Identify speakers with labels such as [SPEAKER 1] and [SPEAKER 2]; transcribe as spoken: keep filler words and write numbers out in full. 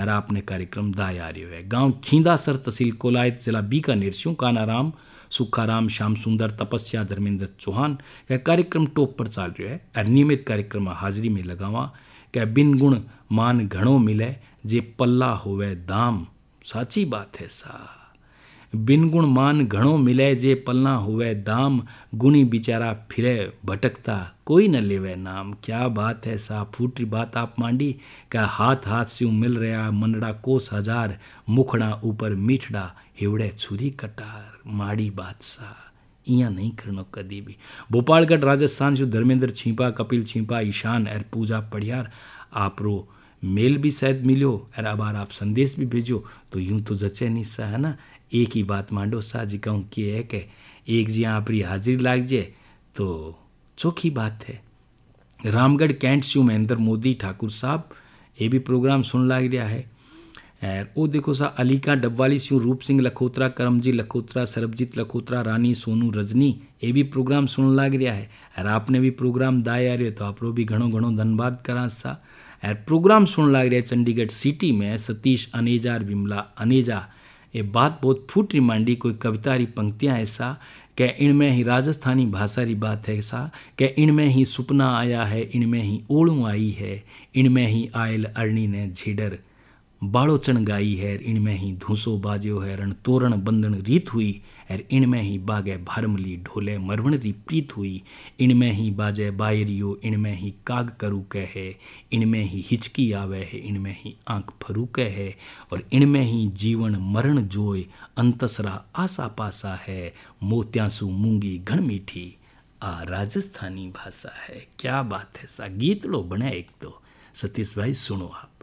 [SPEAKER 1] और आपने कार्यक्रम दाया रही है। गांव खींदासर तहसील कोलायत जिला बीकानेर स्यू कानाराम सुखाराम श्याम सुंदर तपस्या धर्मेंद्र चौहान यह कार्यक्रम टॉप पर चाल रहा है और नियमित कार्यक्रम हाजिरी में लगावा क्या बिन गुण मान घणो मिले जे पल्ला होवे दाम। साची बात है सा, बिन गुण मान घणो मिले जे पलना हुए दाम, गुणी बिचारा फिरे भटकता कोई न लेवे नाम। क्या बात है सा, फूटी बात आप मांडी क्या हाथ हाथ स्यू मिल रहा मनड़ा कोस हजार, मुखड़ा ऊपर मीठड़ा हिवड़े छुरी कटार। माड़ी बात सा इया नहीं करनो कदी भी। भोपालगढ़ राजस्थान से धर्मेंद्र छिपा कपिल छिपा ईशान और पूजा पढ़ियार आपरो मेल भी शायद मिलो और अब आप संदेश भी भेजो तो यूं तो जचे नहीं सा है ना। एक ही बात मांडो सा जी कहूँ कि है कि एक जी आपरी हाजिरी लाग जाए तो चौखी बात है। रामगढ़ कैंट स्यू महेंद्र मोदी ठाकुर साहब ये भी प्रोग्राम सुन लाग रहा है। और वो देखो सा अलीका डबवाली स्यू रूप सिंह लखोत्रा करमजी लखोत्रा सरबजीत लखोत्रा रानी सोनू रजनी ये भी प्रोग्राम सुन लाग रहा है। और आपने भी प्रोग्राम दाए आ रहे तो आप भी घणो घणो धन्यवाद करा सा। और प्रोग्राम सुन लाग रहा है चंडीगढ़ सिटी में सतीश अनेजा और विमला अनेजा। ये बात बहुत फूटी मांडी कोई कविता री पंक्तियाँ ऐसा कि इनमें ही राजस्थानी भाषा री बात है ऐसा कि इनमें ही सुपना आया है इनमें ही ओड़ू आई है, इनमें ही आयल अरणी ने झेडर बाड़ोचन गाई है, इनमें ही धूसो बाज्यो है रण तोरण बंधन रीत हुई, और इनमें ही बागे भारमली ढोले मरवण री प्रीत हुई, इनमें ही बाजे बायरियो इनमें ही काग करू कहे, इनमें ही हिचकी आवे है इनमें ही आंख फरूके है, और इनमें ही जीवन मरण जोय अंतसरा आसा पासा है, मोत्यांसु मूंगी घण मीठी आ राजस्थानी भाषा है। क्या बात है सा, गीत लो बने एक तो सतीश भाई सुनो आप।